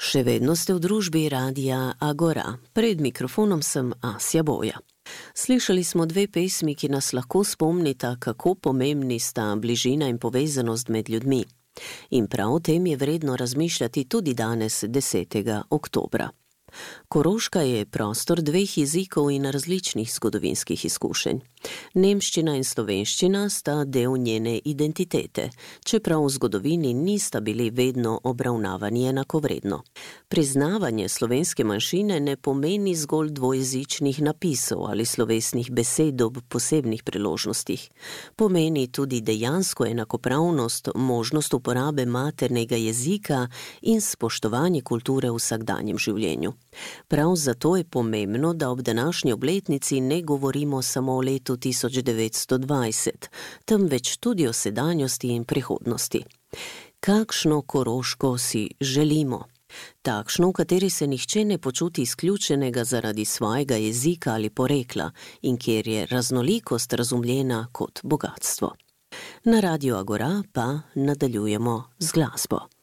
Še vedno ste v družbi Radia Agora. Pred mikrofonom sem Asja Boja. Slišali smo dve pesmi, ki nas lahko spomnita, kako pomembni sta bližina in povezanost med ljudmi. In prav o tem je vredno razmišljati tudi danes, 10. oktobra. Koroška je prostor dveh jezikov in različnih zgodovinskih izkušenj. Nemščina in slovenščina sta del njene identitete, čeprav v zgodovini nista bili vedno obravnavani enakovredno. Priznavanje slovenske manjšine ne pomeni zgolj dvojezičnih napisov ali slovesnih besed ob posebnih priložnostih. Pomeni tudi dejansko enakopravnost, možnost uporabe maternega jezika in spoštovanje kulture v vsakdanjem življenju. Prav zato je pomembno, da ob današnji obletnici ne govorimo samo o letu 1920, temveč tudi o sedanjosti in prihodnosti. Kakšno Koroško si želimo? Takšno, v kateri se nihče ne počuti izključenega zaradi svojega jezika ali porekla in kjer je raznolikost razumljena kot bogatstvo. Na Radiu Agora pa nadaljujemo z glasbo.